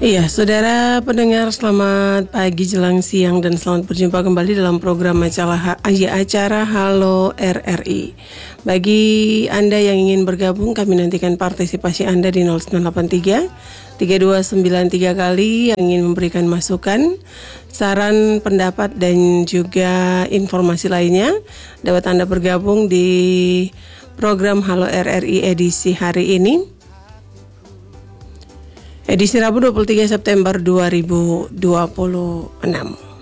Iya, saudara pendengar, selamat pagi, jelang siang, dan selamat berjumpa kembali dalam program acara Halo RRI. Bagi Anda yang ingin bergabung, kami nantikan partisipasi Anda di 0983 3293 kali, yang ingin memberikan masukan, saran, pendapat, dan juga informasi lainnya. Dapat Anda bergabung di program Halo RRI edisi hari ini, edisi Rabu 23 September 2026.